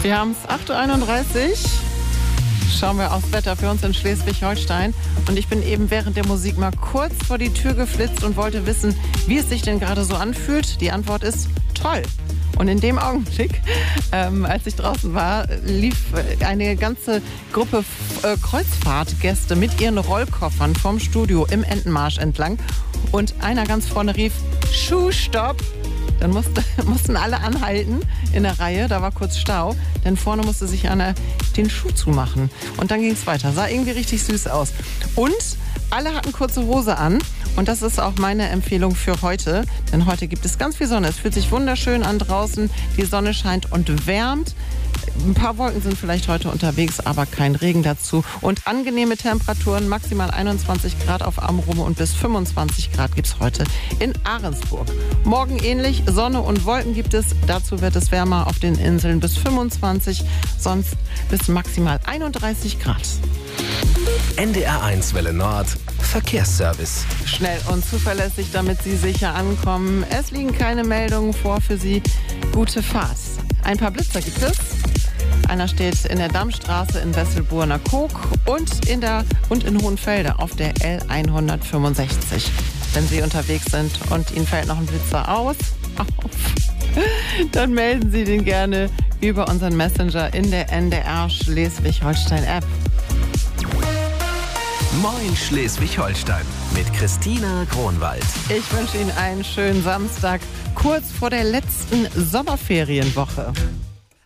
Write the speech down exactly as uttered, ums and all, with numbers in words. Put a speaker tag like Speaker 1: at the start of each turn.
Speaker 1: Wir haben es acht Uhr einunddreißig. Schauen wir aufs Wetter für uns in Schleswig-Holstein. Und ich bin eben während der Musik mal kurz vor die Tür geflitzt und wollte wissen, wie es sich denn gerade so anfühlt. Die Antwort ist toll. Und in dem Augenblick, ähm, als ich draußen war, lief eine ganze Gruppe äh, Kreuzfahrtgäste mit ihren Rollkoffern vom Studio im Entenmarsch entlang. Und einer ganz vorne rief, Schuhstopp. Dann musste, mussten alle anhalten in der Reihe, da war kurz Stau, denn vorne musste sich einer den Schuh zumachen. Und dann ging es weiter, sah irgendwie richtig süß aus. Und alle hatten kurze Hose an und das ist auch meine Empfehlung für heute, denn heute gibt es ganz viel Sonne. Es fühlt sich wunderschön an draußen, die Sonne scheint und wärmt. Ein paar Wolken sind vielleicht heute unterwegs, aber kein Regen dazu. Und angenehme Temperaturen, maximal einundzwanzig Grad auf Amrum und bis fünfundzwanzig Grad gibt es heute in Ahrensburg. Morgen ähnlich, Sonne und Wolken gibt es. Dazu wird es wärmer auf den Inseln bis fünfundzwanzig, sonst bis maximal einunddreißig Grad.
Speaker 2: N D R eins Welle Nord, Verkehrsservice.
Speaker 1: Schnell und zuverlässig, damit Sie sicher ankommen. Es liegen keine Meldungen vor für Sie. Gute Fahrt. Ein paar Blitzer gibt es. Einer steht in der Dammstraße in Wesselburner Kog und in, der, und in Hohenfelde auf der L hundertfünfundsechzig. Wenn Sie unterwegs sind und Ihnen fällt noch ein Blitzer aus, auf, dann melden Sie den gerne über unseren Messenger in der N D R Schleswig-Holstein-App.
Speaker 2: Moin Schleswig-Holstein mit Christina Kronwald.
Speaker 1: Ich wünsche Ihnen einen schönen Samstag, kurz vor der letzten Sommerferienwoche.